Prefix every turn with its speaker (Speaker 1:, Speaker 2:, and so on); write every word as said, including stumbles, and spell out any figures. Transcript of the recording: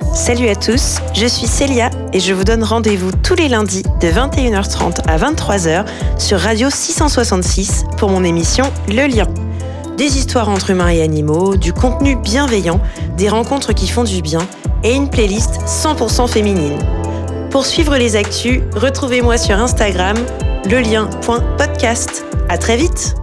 Speaker 1: Salut à tous, je suis Célia et je vous donne rendez-vous tous les lundis de vingt et une heures trente à vingt-trois heures sur Radio six cent soixante-six pour mon émission Le Lien. Des histoires entre humains et animaux, du contenu bienveillant, des rencontres qui font du bien et une playlist cent pour cent féminine. Pour suivre les actus, retrouvez-moi sur Instagram, lelien point podcast. À très vite!